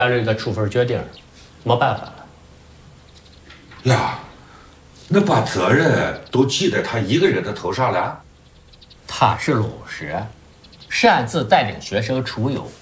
这个处分决定，没办法了。 呀，那把责任都记在他一个人的头上了？ 他是老师，擅自带领学生出游，